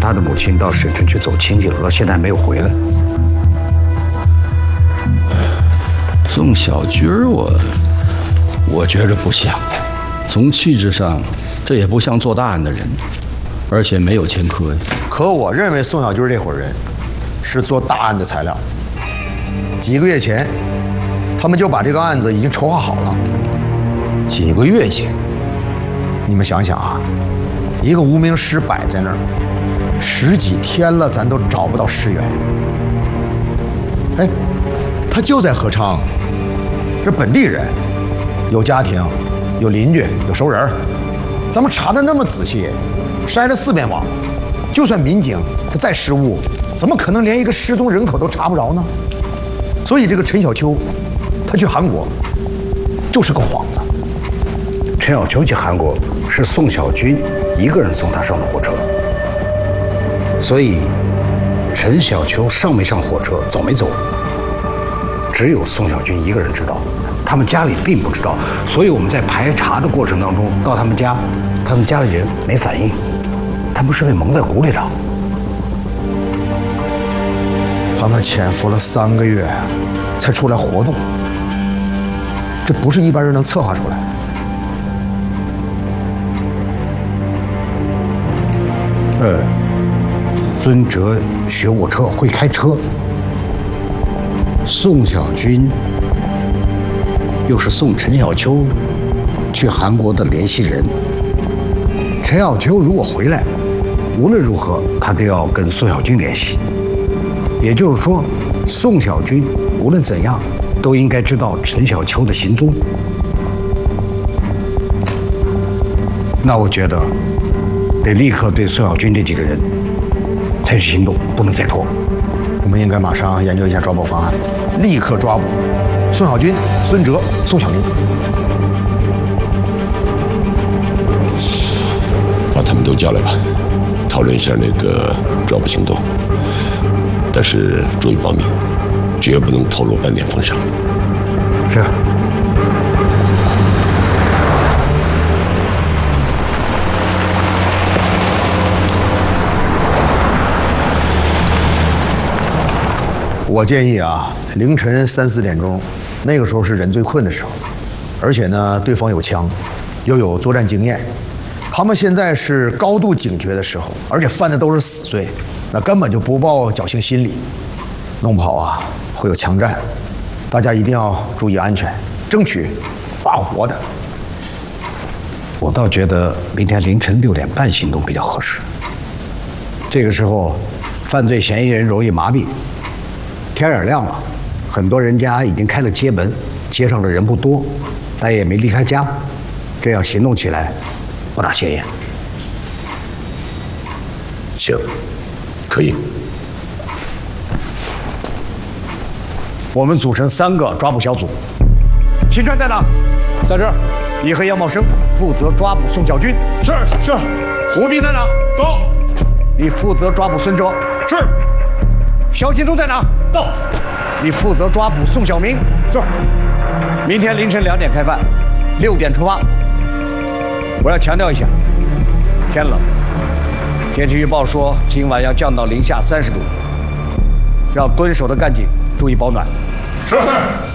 他的母亲到省城去走亲戚了，到现在还没有回来。 宋小军儿，我觉着不像，从气质上，这也不像做大案的人，而且没有前科呀。 可我认为宋小军这伙人是做大案的材料。几个月前，他们就把这个案子已经筹划好了。 几个月前， 你们想想啊，一个无名尸摆在那儿，10几天了，咱都找不到尸源。哎，他就在合昌，是本地人，有家庭，有邻居，有熟人。咱们查得那么仔细，筛了4遍网，就算民警他再失误，怎么可能连一个失踪人口都查不着呢？所以这个陈小秋，他去韩国就是个幌子。 陈小秋去韩国是宋小军一个人送他上的火车，所以陈小秋上没上火车，走没走，只有宋小军一个人知道，他们家里并不知道。所以我们在排查的过程当中，到他们家里人没反应，他们是被蒙在鼓里的。 他们潜伏了3个月，才出来活动，这不是一般人能策划出来的。 孙哲学过车，会开车。宋小军又是送陈小秋去韩国的联系人。陈小秋如果回来，无论如何他都要跟宋小军联系。也就是说，宋小军无论怎样都应该知道陈小秋的行踪。那我觉得得立刻对宋小军这几个人采取行动，不能再拖。 我们应该马上研究一下抓捕方案，立刻抓捕宋小军、孙哲、宋小民。 把他们都叫来吧，讨论一下那个抓捕行动。但是注意保密，绝不能透露半点风声。 是。 我建议啊，凌晨3、4点钟，那个时候是人最困的时候，而且呢，对方有枪，又有作战经验，他们现在是高度警觉的时候，而且犯的都是死罪，那根本就不抱侥幸心理，弄不好啊会有枪战，大家一定要注意安全，争取抓活的。 我倒觉得明天凌晨6点半行动比较合适。这个时候，犯罪嫌疑人容易麻痹。天也亮了，很多人家已经开了街门，街上的人不多，但也没离开家，这样行动起来不大显眼。 行，可以。 我们组成3个抓捕小组。秦川在哪？在这儿。你和杨茂生负责抓捕宋小军。 是。 胡斌在哪？ 到。 你负责抓捕孙哲。 是。 肖金东在哪？ 到。 你负责抓捕宋小明。 是。 明天凌晨2点开饭，6点出发。我要强调一下，天冷，天气预报说今晚要降到零下30度，让蹲守的干警注意保暖。 是。